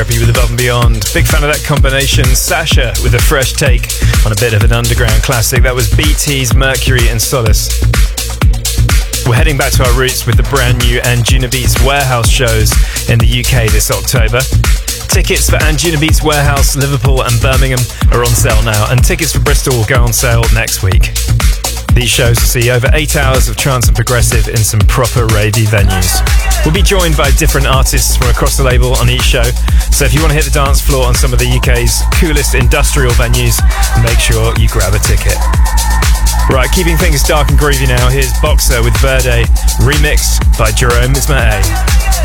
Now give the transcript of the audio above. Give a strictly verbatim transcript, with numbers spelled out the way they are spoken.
With Above and Beyond. Big fan of that combination. Sasha with a fresh take on a bit of an underground classic. That was B T's Mercury and Solace. We're heading back to our roots with the brand new Anjunabeats Warehouse shows in the U K this October. Tickets for Anjunabeats Warehouse, Liverpool and Birmingham are on sale now, and tickets for Bristol will go on sale next week. These shows will see over eight hours of trance and progressive in some proper ravey venues. We'll be joined by different artists from across the label on each show, so if you want to hit the dance floor on some of the U K's coolest industrial venues, make sure you grab a ticket. Right, keeping things dark and groovy now, here's Boxer with Verde, remixed by Jerome Isma-Ae.